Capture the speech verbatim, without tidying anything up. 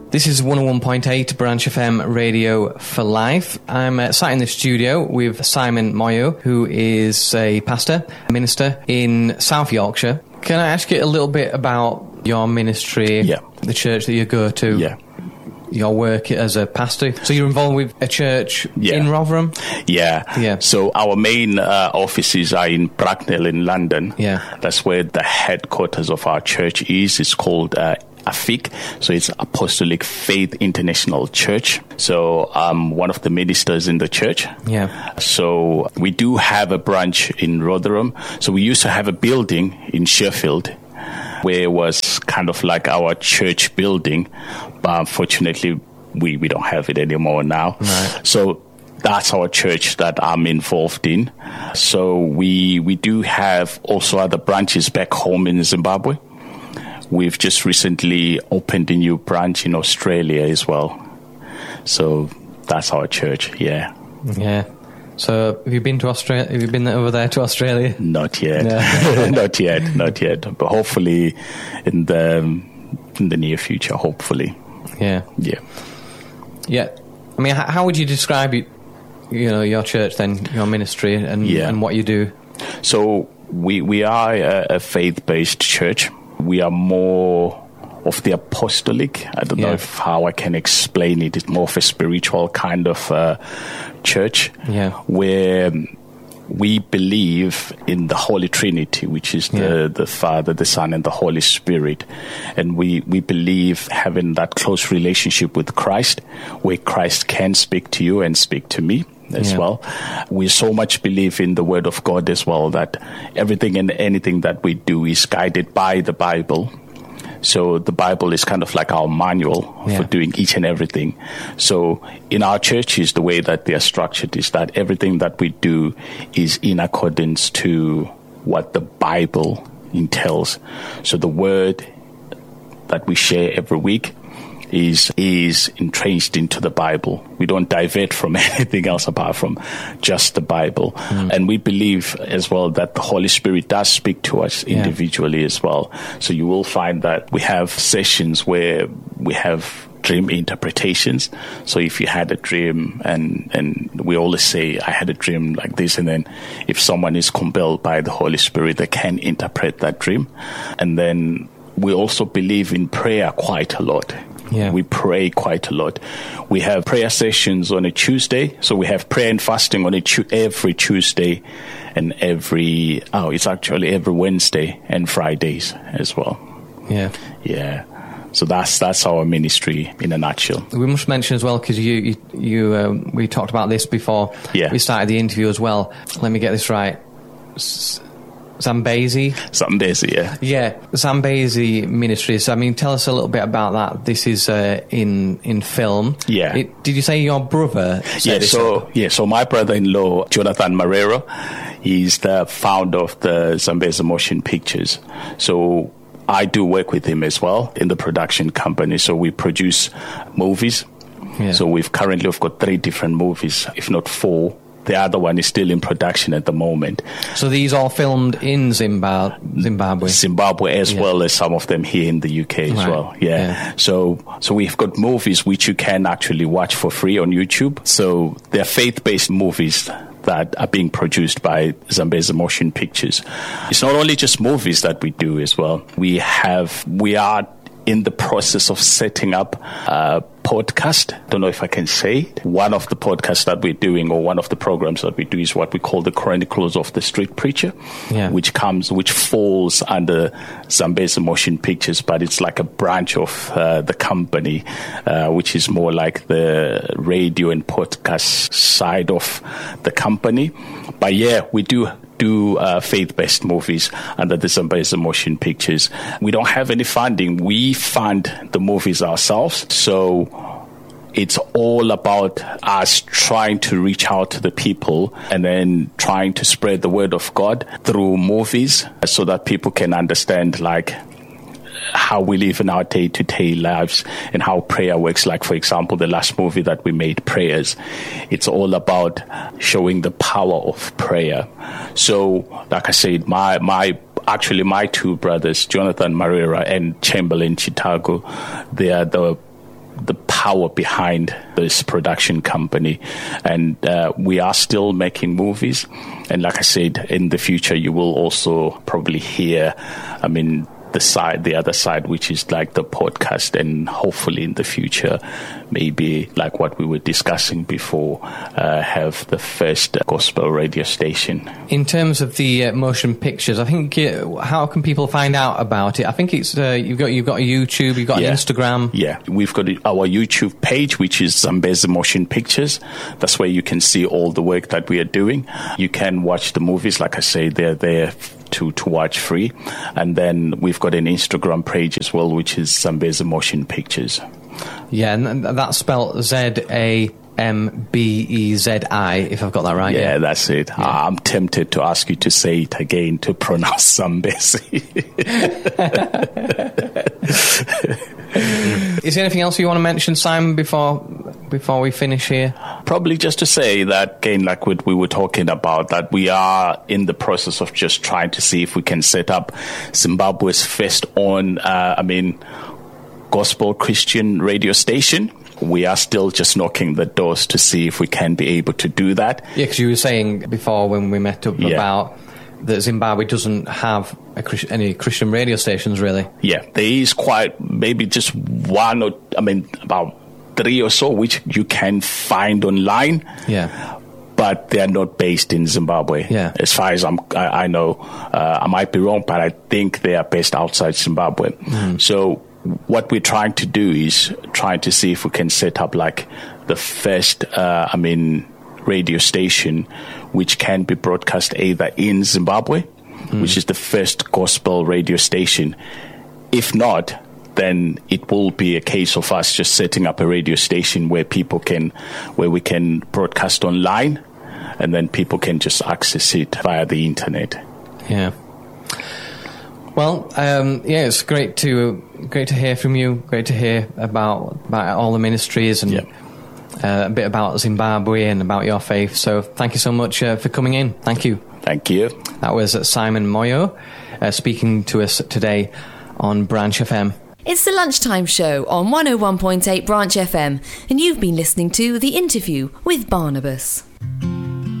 This is one oh one point eight Branch F M Radio for Life. I'm uh, sat in the studio with Simon Moyo, who is a pastor, a minister in South Yorkshire. Can I ask you a little bit about your ministry, yeah. the church that you go to? Yeah. Your work as a pastor. So you're involved with a church yeah. in Rotherham? Yeah. Yeah. So our main uh, offices are in Bracknell in London. Yeah. That's where the headquarters of our church is. It's called uh, A F I C. So it's Apostolic Faith International Church. So I'm one of the ministers in the church. Yeah. So we do have a branch in Rotherham. So we used to have a building in Sheffield, where it was kind of like our church building, but unfortunately we, we don't have it anymore now. Right. So that's our church that I'm involved in. So we we do have also other branches back home in Zimbabwe. We've just recently opened a new branch in Australia as well. So that's our church, yeah. Yeah. So, have you been to Australia? Have you been over there to Australia? Not yet, no. not yet, not yet. But hopefully, in the in the near future, hopefully. Yeah, yeah, yeah. I mean, how would you describe it? You know, your church, then your ministry, and yeah. and what you do. So we we are a, a faith-based church. We are more of the apostolic. I don't yeah. know if how I can explain it. It's more of a spiritual kind of uh, church, yeah. where we believe in the Holy Trinity, which is the, yeah. the Father, the Son, and the Holy Spirit. And we, we believe having that close relationship with Christ, where Christ can speak to you and speak to me as yeah. well. We so much believe in the Word of God as well, that everything and anything that we do is guided by the Bible. So the Bible is kind of like our manual yeah. for doing each and everything. So in our churches, the way that they are structured is that everything that we do is in accordance to what the Bible entails. So the word that we share every week is is entrenched into the Bible. We don't divert from anything else apart from just the Bible. Mm. And we believe as well that the Holy Spirit does speak to us yeah. individually as well. So you will find that we have sessions where we have dream interpretations. So if you had a dream, and, and we always say, I had a dream like this, and then if someone is compelled by the Holy Spirit, they can interpret that dream. And then we also believe in prayer quite a lot. Yeah. We pray quite a lot. We have prayer sessions on a Tuesday. So we have prayer and fasting on a tu- every Tuesday and every, oh, it's actually every Wednesday and Fridays as well. Yeah. Yeah. So that's that's our ministry in a nutshell. We must mention as well, because you, you, you um, we talked about this before yeah. we started the interview as well. Let me get this right. S- Zambezi? Zambezi, yeah. Yeah, Zambezi Ministries. I mean, tell us a little bit about that. This is uh, in in film. Yeah. It, did you say your brother Yeah, so up? yeah, so my brother-in-law, Jonathan Marrero, he's the founder of the Zambezi Motion Pictures. So I do work with him as well in the production company. So we produce movies. Yeah. So we've currently we've got three different movies, if not four. The other one is still in production at the moment. So these are filmed in Zimbabwe? Zimbabwe, Zimbabwe as yeah. well as some of them here in the U K as right. well. Yeah. yeah. So so we've got movies which you can actually watch for free on YouTube. So they're faith-based movies that are being produced by Zambezi Motion Pictures. It's not only just movies that we do as well. We have, we are in the process of setting up a podcast. Don't know if I can say it. One of the podcasts that we're doing, or one of the programs that we do, is what we call the Chronicles of the Street Preacher, yeah. which comes, which falls under Zambezi Motion Pictures, but it's like a branch of uh, the company, uh, which is more like the radio and podcast side of the company. But yeah, we do do uh, faith-based movies under the Zambezi Motion Pictures. We don't have any funding. We fund the movies ourselves. So it's all about us trying to reach out to the people and then trying to spread the word of God through movies so that people can understand, like, how we live in our day-to-day lives and how prayer works. Like, for example, the last movie that we made, Prayers, it's all about showing the power of prayer. So, like I said, my my actually my two brothers, Jonathan Marrero and Chamberlain Chitago, they are the the power behind this production company. And uh, we are still making movies. And like I said, in the future, you will also probably hear, I mean, the side, the other side, which is like the podcast, and hopefully in the future, maybe like what we were discussing before, uh, have the first gospel radio station. In terms of the uh, motion pictures, I think uh, how can people find out about it? I think it's uh, you've got you've got a YouTube, you've got yeah. an Instagram. Yeah, we've got our YouTube page, which is Zambezi Motion Pictures. That's where you can see all the work that we are doing. You can watch the movies, like I say, they're there to to watch free. And then we've got an Instagram page as well, which is Zambezi Motion Pictures. Yeah, and that's spelled Z A M B E Z I, if I've got that right. Yeah, yeah. that's it. Yeah. I'm tempted to ask you to say it again to pronounce Zambezi. Is there anything else you want to mention, Simon, before before we finish here? Probably just to say that, again, like what we were talking about, that we are in the process of just trying to see if we can set up Zimbabwe's first on, uh, I mean, gospel Christian radio station. We are still just knocking the doors to see if we can be able to do that. Yeah, because you were saying before when we met up yeah. about that Zimbabwe doesn't have a Christ- any Christian radio stations, really. Yeah, there is quite, maybe just one or, I mean, about three or so, which you can find online. Yeah. But they are not based in Zimbabwe. Yeah. As far as I'm, I, I know, uh, I might be wrong, but I think they are based outside Zimbabwe. Mm. So what we're trying to do is trying to see if we can set up like the first, uh, I mean, radio station which can be broadcast either in Zimbabwe, mm. which is the first gospel radio station. If not, then it will be a case of us just setting up a radio station where people can, where we can broadcast online, and then people can just access it via the internet. Yeah. Well, um, yeah, it's great to great to hear from you. Great to hear about about all the ministries and. Yeah. Uh, a bit about Zimbabwe and about your faith. So thank you so much uh, for coming in. Thank you. Thank you. That was Simon Moyo uh, speaking to us today on Branch F M. It's the Lunchtime Show on one oh one point eight Branch F M, and you've been listening to The Interview with Barnabas.